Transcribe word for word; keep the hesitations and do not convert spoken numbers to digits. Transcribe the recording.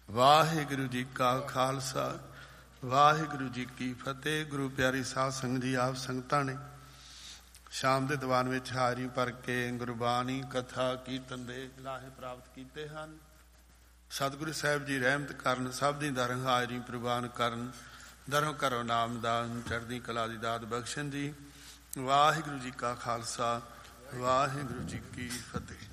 ਵਾਹਿਗੁਰੂ ਜੀ ਕਾ ਖਾਲਸਾ ਵਾਹਿਗੁਰੂ ਜੀ ਕੀ ਫਤਿਹ। ਗੁਰੂ ਪਿਆਰੀ ਸਾਧ ਸੰਗਤ ਜੀ, ਆਪ ਸੰਗਤਾਂ ਨੇ ਸ਼ਾਮ ਦੇ ਦੀਵਾਨ ਵਿੱਚ ਹਾਜ਼ਰੀ ਭਰ ਕੇ ਗੁਰਬਾਣੀ ਕਥਾ ਕੀਰਤਨ ਦੇ ਲਾਹੇ ਪ੍ਰਾਪਤ ਕੀਤੇ ਹਨ। ਸਤਿਗੁਰੂ ਸਾਹਿਬ ਜੀ ਰਹਿਮਤ ਕਰਨ, ਸਭ ਦੀ ਦਰ ਹਾਜ਼ਰੀ ਪ੍ਰਵਾਨ ਕਰਨ, ਦਰੋਂ ਕਰੋ ਨਾਮਦਾਨ, ਚੜ੍ਹਦੀ ਕਲਾ ਦੀ ਦਾਤ ਬਖਸ਼ਣ ਜੀ। ਵਾਹਿਗੁਰੂ ਜੀ ਕਾ ਖਾਲਸਾ ਵਾਹਿਗੁਰੂ ਜੀ ਕੀ ਫਤਿਹ।